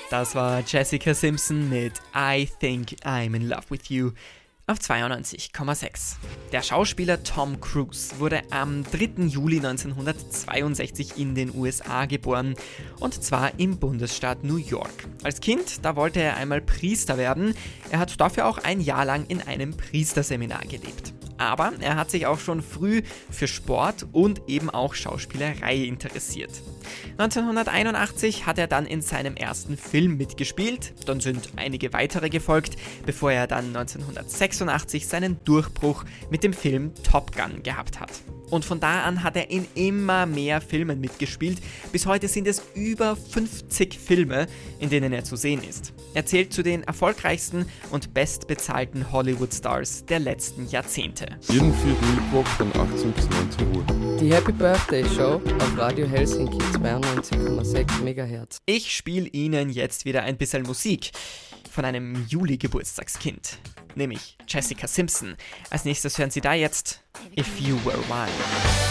Das war Jessica Simpson mit I Think I'm in Love with You auf 92,6. Der Schauspieler Tom Cruise wurde am 3. Juli 1962 in den USA geboren, und zwar im Bundesstaat New York. Als Kind, da wollte er einmal Priester werden. Er hat dafür auch ein Jahr lang in einem Priesterseminar gelebt. Aber er hat sich auch schon früh für Sport und eben auch Schauspielerei interessiert. 1981 hat er dann in seinem ersten Film mitgespielt, dann sind einige weitere gefolgt, bevor er dann 1986 seinen Durchbruch mit dem Film Top Gun gehabt hat. Und von da an hat er in immer mehr Filmen mitgespielt. Bis heute sind es über 50 Filme, in denen er zu sehen ist. Er zählt zu den erfolgreichsten und bestbezahlten Hollywood-Stars der letzten Jahrzehnte. Jeden vierten Mittwoch von 18 bis 19 Uhr. Die Happy Birthday Show auf Radio Helsinki 92,6 MHz. Ich spiele Ihnen jetzt wieder ein bisschen Musik von einem Juli-Geburtstagskind, nämlich Jessica Simpson. Als nächstes hören Sie da jetzt If You Were Mine.